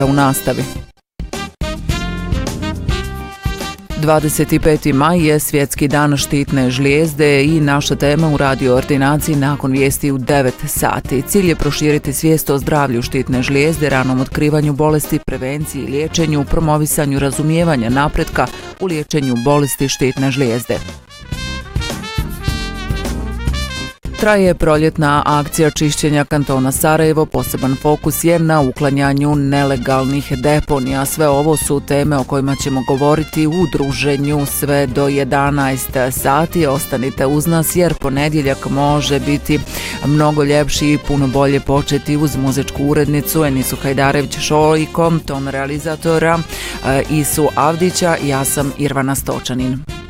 u nastavi. 25. maj je Svjetski dan štitne žlijezde i naša tema u radio ordinaciji nakon vijesti u 9 sati. Cilj je proširiti svijest o zdravlju štitne žlijezde, ranom otkrivanju bolesti, prevenciji, liječenju, promovisanju razumijevanja napretka u liječenju bolesti štitne žlijezde. Traje proljetna akcija čišćenja kantona Sarajevo, poseban fokus je na uklanjanju nelegalnih deponija. Sve ovo su teme o kojima ćemo govoriti u druženju sve do 11 sati. Ostanite uz nas jer ponedjeljak može biti mnogo ljepši i puno bolje početi uz muzičku urednicu Enisu Hajdarević-Šojkom, ton realizatora Isu Avdića. Ja sam Irvana Stočanin.